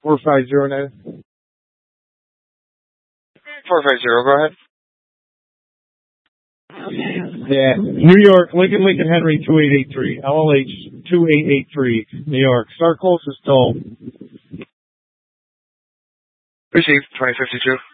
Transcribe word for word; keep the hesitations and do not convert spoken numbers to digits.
four five zero nine. four five zero, go ahead. Yeah, New York, Lincoln, Lincoln, Henry, two eight eight three. L L H, two eight eight three, New York. Start closest toll. Received, twenty fifty-two.